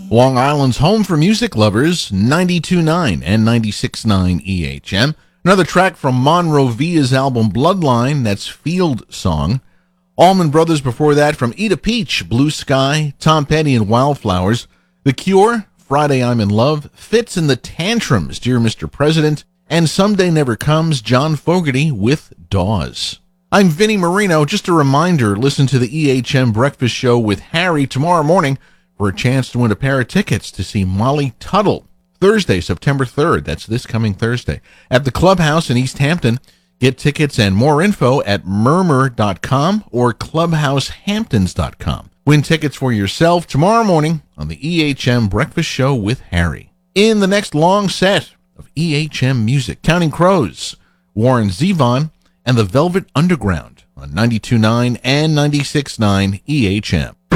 Long Island's home for music lovers, 92.9 and 96.9 EHM. Another track from Monroe Villa's album Bloodline, that's Field Song. Allman Brothers before that from Eat a Peach, Blue Sky, Tom Petty and Wildflowers. The Cure, Friday I'm in Love, Fitz and the Tantrums, Dear Mr. President, and Someday Never Comes, John Fogerty with Dawes. I'm Vinnie Marino. Just a reminder, listen to the EHM Breakfast Show with Harry tomorrow morning for a chance to win a pair of tickets to see Molly Tuttle Thursday, September 3rd. That's this coming Thursday at the Clubhouse in East Hampton. Get tickets and more info at murmur.com or clubhousehamptons.com. Win tickets for yourself tomorrow morning on the EHM Breakfast Show with Harry. In the next long set of EHM music, Counting Crows, Warren Zevon, and the Velvet Underground on 92.9 and 96.9 EHM.